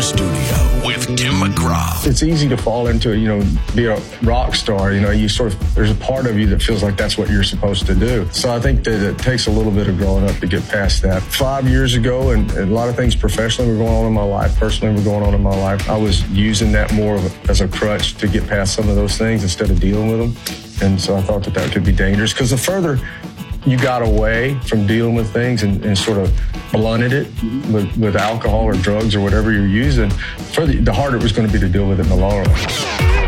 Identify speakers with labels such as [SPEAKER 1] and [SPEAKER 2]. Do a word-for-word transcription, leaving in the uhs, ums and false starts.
[SPEAKER 1] studio with Tim McGraw.
[SPEAKER 2] It's easy to fall into it, you know, be a rock star. You know, you sort of, there's a part of you that feels like that's what you're supposed to do. So I think that it takes a little bit of growing up to get past that. Five years ago, and, and a lot of things professionally were going on in my life, personally were going on in my life. I was using that more of a, as a crutch to get past some of those things instead of dealing with them. And so I thought that that could be dangerous, because the further you got away from dealing with things and, and sort of blunted it with, with alcohol or drugs or whatever you're using, further, the harder it was going to be to deal with it in the long run.